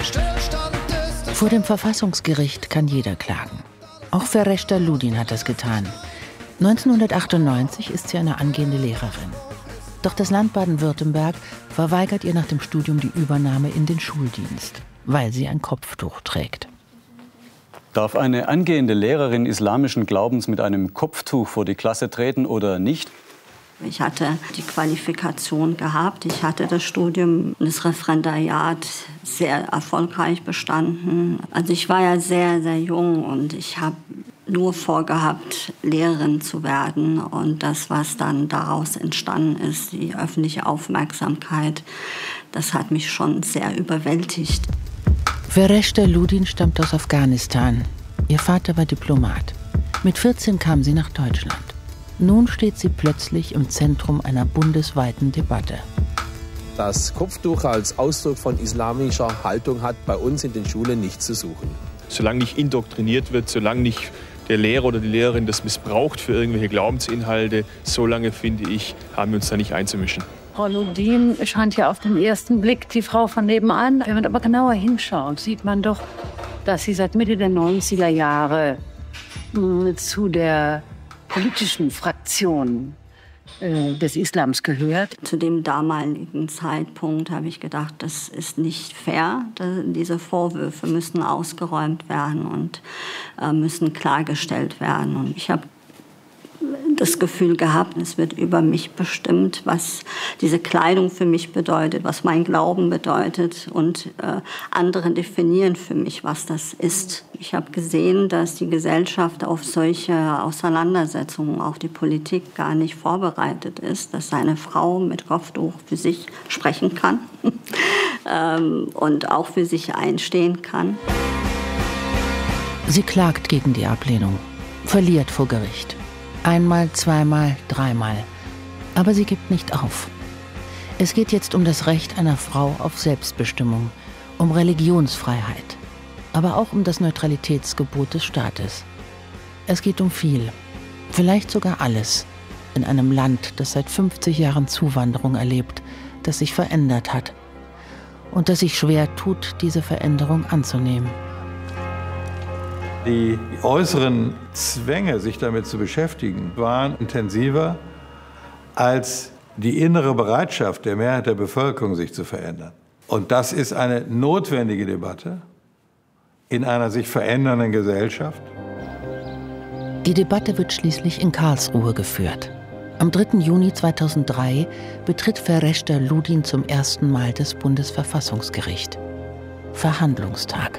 Vor dem Verfassungsgericht kann jeder klagen. Auch Fereshteh Ludin hat das getan. 1998 ist sie eine angehende Lehrerin. Doch das Land Baden-Württemberg verweigert ihr nach dem Studium die Übernahme in den Schuldienst, weil sie ein Kopftuch trägt. Darf eine angehende Lehrerin islamischen Glaubens mit einem Kopftuch vor die Klasse treten oder nicht? Ich hatte die Qualifikation gehabt. Ich hatte das Studium, das Referendariat sehr erfolgreich bestanden. Also ich war ja sehr, sehr jung und ich habe nur vorgehabt, Lehrerin zu werden. Und das, was dann daraus entstanden ist, die öffentliche Aufmerksamkeit, das hat mich schon sehr überwältigt. Fereshteh Ludin stammt aus Afghanistan. Ihr Vater war Diplomat. Mit 14 kam sie nach Deutschland. Nun steht sie plötzlich im Zentrum einer bundesweiten Debatte. Das Kopftuch als Ausdruck von islamischer Haltung hat bei uns in den Schulen nichts zu suchen. Solange nicht indoktriniert wird, solange nicht der Lehrer oder die Lehrerin das missbraucht für irgendwelche Glaubensinhalte, solange, finde ich, haben wir uns da nicht einzumischen. Frau Ludin scheint ja auf den ersten Blick die Frau von nebenan. Wenn man aber genauer hinschaut, sieht man doch, dass sie seit Mitte der 90er Jahre zu der politischen Fraktion des Islams gehört. Zu dem damaligen Zeitpunkt habe ich gedacht, das ist nicht fair. Diese Vorwürfe müssen ausgeräumt werden und müssen klargestellt werden. Und ich habe das Gefühl gehabt, es wird über mich bestimmt, was diese Kleidung für mich bedeutet, was mein Glauben bedeutet. Und andere definieren für mich, was das ist. Ich habe gesehen, dass die Gesellschaft auf solche Auseinandersetzungen, auch die Politik, gar nicht vorbereitet ist, dass eine Frau mit Kopftuch für sich sprechen kann und auch für sich einstehen kann. Sie klagt gegen die Ablehnung, verliert vor Gericht. Einmal, zweimal, dreimal. Aber sie gibt nicht auf. Es geht jetzt um das Recht einer Frau auf Selbstbestimmung, um Religionsfreiheit, aber auch um das Neutralitätsgebot des Staates. Es geht um viel, vielleicht sogar alles, in einem Land, das seit 50 Jahren Zuwanderung erlebt, das sich verändert hat und das sich schwer tut, diese Veränderung anzunehmen. Die äußeren Zwänge, sich damit zu beschäftigen, waren intensiver als die innere Bereitschaft der Mehrheit der Bevölkerung, sich zu verändern. Und das ist eine notwendige Debatte in einer sich verändernden Gesellschaft. Die Debatte wird schließlich in Karlsruhe geführt. Am 3. Juni 2003 betritt Fereshteh Ludin zum ersten Mal das Bundesverfassungsgericht. Verhandlungstag.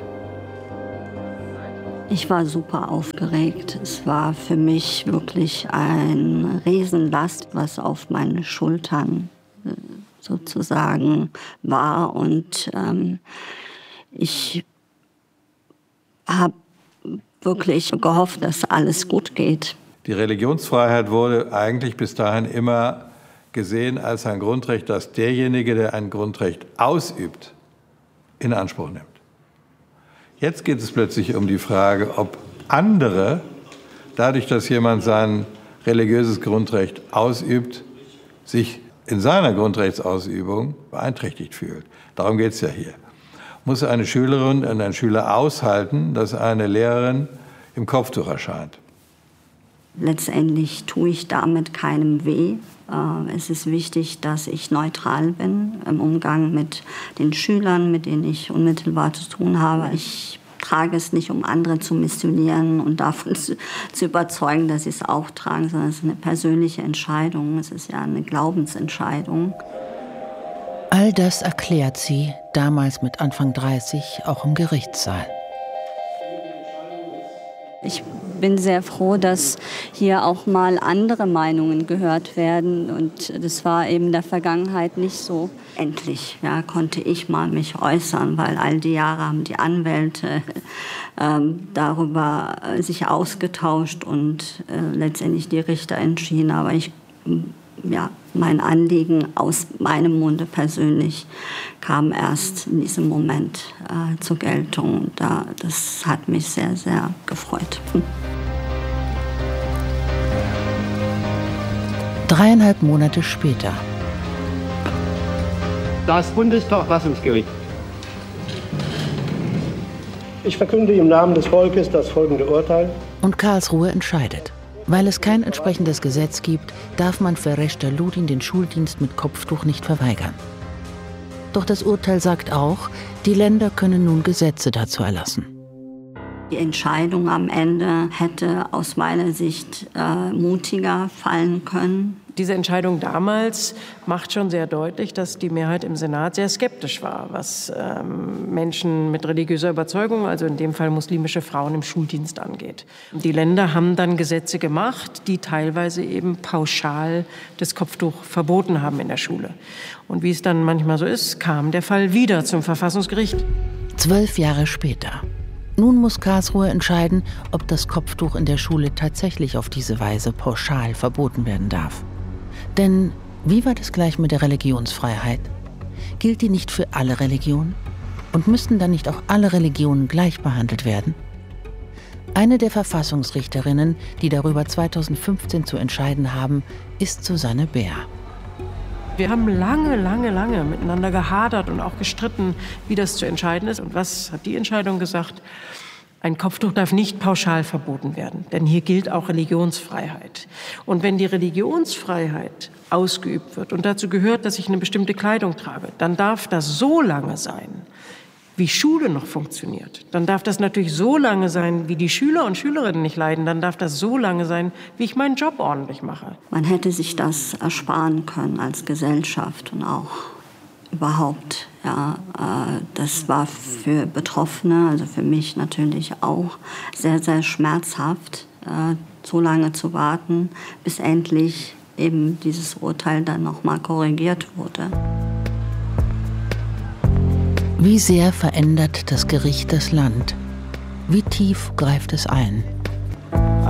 Ich war super aufgeregt. Es war für mich wirklich eine Riesenlast, was auf meinen Schultern sozusagen war. Und ich habe wirklich gehofft, dass alles gut geht. Die Religionsfreiheit wurde eigentlich bis dahin immer gesehen als ein Grundrecht, das derjenige, der ein Grundrecht ausübt, in Anspruch nimmt. Jetzt geht es plötzlich um die Frage, ob andere, dadurch, dass jemand sein religiöses Grundrecht ausübt, sich in seiner Grundrechtsausübung beeinträchtigt fühlt. Darum geht es ja hier. Muss eine Schülerin und ein Schüler aushalten, dass eine Lehrerin im Kopftuch erscheint? Letztendlich tue ich damit keinem weh. Es ist wichtig, dass ich neutral bin im Umgang mit den Schülern, mit denen ich unmittelbar zu tun habe. Ich trage es nicht, um andere zu missionieren und davon zu überzeugen, dass sie es auch tragen, sondern es ist eine persönliche Entscheidung. Es ist ja eine Glaubensentscheidung. All das erklärt sie, damals mit Anfang 30, auch im Gerichtssaal. Ich bin sehr froh, dass hier auch mal andere Meinungen gehört werden. Und das war eben in der Vergangenheit nicht so. Endlich konnte ich mal mich äußern, weil all die Jahre haben die Anwälte darüber sich ausgetauscht und letztendlich die Richter entschieden. Aber mein Anliegen aus meinem Munde persönlich kam erst in diesem Moment zur Geltung. Das hat mich sehr, sehr gefreut. 3,5 Monate später. Das Bundesverfassungsgericht Ich verkünde im Namen des Volkes das folgende Urteil. Und Karlsruhe entscheidet. Weil es kein entsprechendes Gesetz gibt, darf man Feresh Jalloudin den Schuldienst mit Kopftuch nicht verweigern. Doch das Urteil sagt auch, die Länder können nun Gesetze dazu erlassen. Die Entscheidung am Ende hätte aus meiner Sicht mutiger fallen können. Diese Entscheidung damals macht schon sehr deutlich, dass die Mehrheit im Senat sehr skeptisch war, was Menschen mit religiöser Überzeugung, also in dem Fall muslimische Frauen im Schuldienst angeht. Die Länder haben dann Gesetze gemacht, die teilweise eben pauschal das Kopftuch verboten haben in der Schule. Und wie es dann manchmal so ist, kam der Fall wieder zum Verfassungsgericht. 12 Jahre später. Nun muss Karlsruhe entscheiden, ob das Kopftuch in der Schule tatsächlich auf diese Weise pauschal verboten werden darf. Denn wie war das gleich mit der Religionsfreiheit? Gilt die nicht für alle Religionen? Und müssten dann nicht auch alle Religionen gleich behandelt werden? Eine der Verfassungsrichterinnen, die darüber 2015 zu entscheiden haben, ist Susanne Bär. Wir haben lange miteinander gehadert und auch gestritten, wie das zu entscheiden ist. Und was hat die Entscheidung gesagt? Ein Kopftuch darf nicht pauschal verboten werden, denn hier gilt auch Religionsfreiheit. Und wenn die Religionsfreiheit ausgeübt wird und dazu gehört, dass ich eine bestimmte Kleidung trage, dann darf das so lange sein, wie Schule noch funktioniert. Dann darf das natürlich so lange sein, wie die Schüler und Schülerinnen nicht leiden. Dann darf das so lange sein, wie ich meinen Job ordentlich mache. Man hätte sich das ersparen können als Gesellschaft und auch überhaupt. Ja, das war für Betroffene, also für mich natürlich auch, sehr, sehr schmerzhaft, so lange zu warten, bis endlich eben dieses Urteil dann nochmal korrigiert wurde. Wie sehr verändert das Gericht das Land? Wie tief greift es ein?